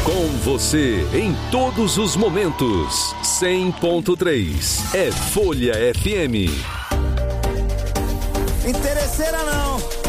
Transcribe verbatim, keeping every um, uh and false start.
Com você em todos os momentos. cem ponto três é Folha F M. Interesseira não.